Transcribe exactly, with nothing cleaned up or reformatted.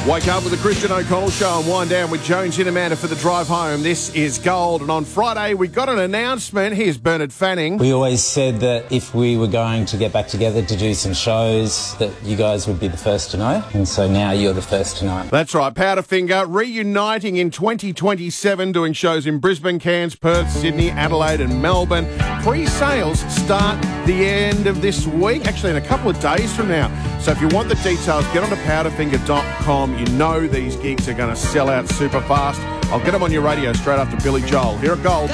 Wake up with the Christian O'Connell Show and wind down with Jones and Amanda for the drive home. This is Gold. And on Friday, we got an announcement. Here's Bernard Fanning. We always said that if we were going to get back together to do some shows, that you guys would be the first to know. And so now you're the first to know. That's right. Powderfinger reuniting in twenty twenty-seven, doing shows in Brisbane, Cairns, Perth, Sydney, Adelaide and Melbourne. Pre-sales start the end of this week, actually in a couple of days from now. So if you want the details, get onto powderfinger dot com. You know these gigs are going to sell out super fast. I'll get them on your radio straight after Billy Joel. Here at Gold.